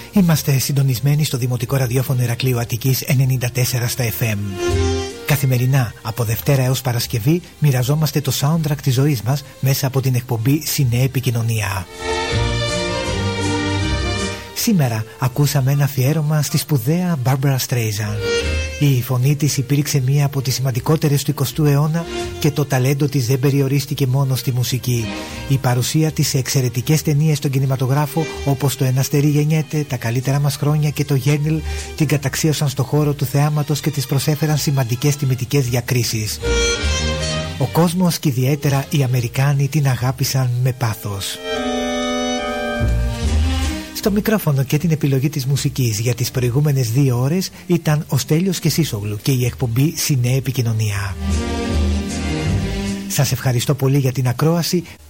Είμαστε συντονισμένοι στο Δημοτικό Ραδιόφωνο Ηρακλείου Αττικής 94 στα FM. Καθημερινά, από Δευτέρα έως Παρασκευή, μοιραζόμαστε το soundtrack της ζωής μας μέσα από την εκπομπή Συννέα Επικοινωνία. Σήμερα ακούσαμε ένα αφιέρωμα στη σπουδαία Barbra Streisand. Η φωνή της υπήρξε μία από τις σημαντικότερες του 20ου αιώνα και το ταλέντο της δεν περιορίστηκε μόνο στη μουσική. Η παρουσία της σε εξαιρετικές ταινίες στον κινηματογράφο όπως το «Ένα αστέρι γεννιέται», «Τα καλύτερα μας χρόνια» και το «Γέννηλ» την καταξίωσαν στο χώρο του θεάματος και της προσέφεραν σημαντικές τιμητικές διακρίσεις. Ο κόσμος και ιδιαίτερα οι Αμερικάνοι την αγάπησαν με πάθος. Στο μικρόφωνο και την επιλογή της μουσικής για τις προηγούμενες 2 ώρες ήταν ο Στέλιος Κεσίσογλου και η εκπομπή Συννέα Επικοινωνία. Σας ευχαριστώ πολύ για την ακρόαση.